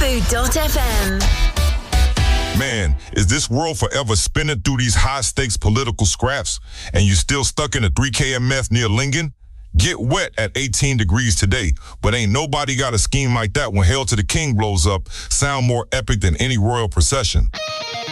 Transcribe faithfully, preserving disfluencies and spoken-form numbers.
Food dot F M. Man, is this world forever spinning through these high-stakes political scraps and you still stuck in a three K M F near Lingen? Get wet at eighteen degrees today, but ain't nobody got a scheme like that when Hail to the King blows up. Sound more epic than any royal procession.